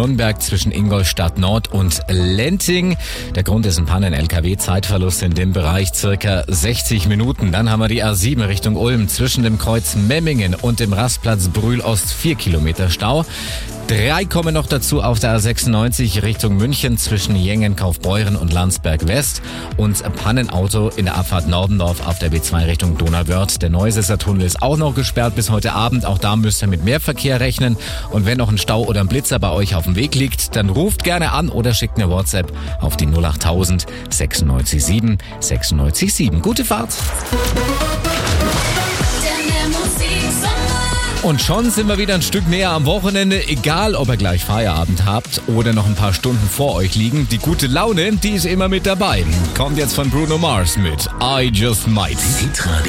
Nürnberg zwischen Ingolstadt Nord und Lenting. Der Grund ist ein Pannen-LKW, Zeitverlust in dem Bereich circa 60 Minuten. Dann haben wir die A7 Richtung Ulm zwischen dem Kreuz Memmingen und dem Rastplatz Brühl-Ost 4 Kilometer Stau. 3 kommen noch dazu auf der A96 Richtung München zwischen Jengen, Kaufbeuren und Landsberg West und Pannenauto in der Abfahrt Nordendorf auf der B2 Richtung Donauwörth. Der Neusässer Tunnel ist auch noch gesperrt bis heute Abend. Auch da müsst ihr mit mehr Verkehr rechnen. Und wenn noch ein Stau oder ein Blitzer bei euch auf dem Weg liegt, dann ruft gerne an oder schickt eine WhatsApp auf die 08000 96 7 96 7. Gute Fahrt! Und schon sind wir wieder ein Stück näher am Wochenende, egal ob ihr gleich Feierabend habt oder noch ein paar Stunden vor euch liegen. Die gute Laune, die ist immer mit dabei. Kommt jetzt von Bruno Mars mit I Just Might. Hitradio.